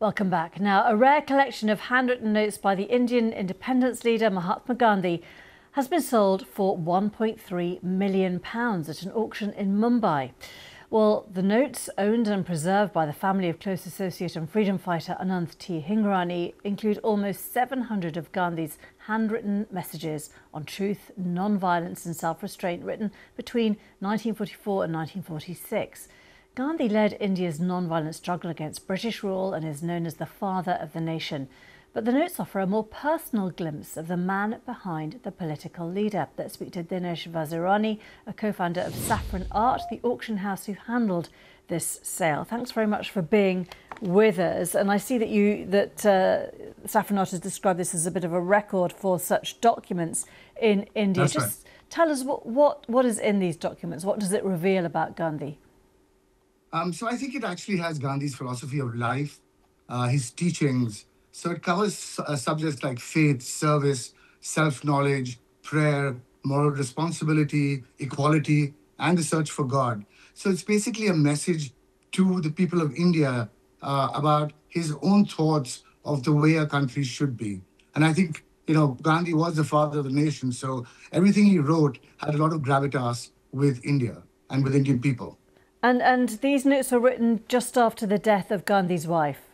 Welcome back. Now, a rare collection of handwritten notes by the Indian independence leader Mahatma Gandhi has been sold for £1.3 million at an auction in Mumbai. Well, the notes, owned and preserved by the family of close associate and freedom fighter Ananth T. Hingranani, include almost 700 of Gandhi's handwritten messages on truth, non-violence and self-restraint written between 1944 and 1946. Gandhi led India's non-violent struggle against British rule and is known as the father of the nation. But the notes offer a more personal glimpse of the man behind the political leader. Let's speak to Dinesh Vazirani, a co-founder of Saffron Art, the auction house who handled this sale. Thanks very much for being with us. And I see that Saffron Art has described this as a bit of a record for such documents in India. That's Just tell us what is in these documents. What does it reveal about Gandhi? So I think it actually has Gandhi's philosophy of life, his teachings. So it covers subjects like faith, service, self-knowledge, prayer, moral responsibility, equality, and the search for God. So it's basically a message to the people of India about his own thoughts of the way a country should be. And I think, Gandhi was the father of the nation. So everything he wrote had a lot of gravitas with India and with Indian people. And these notes were written just after the death of Gandhi's wife.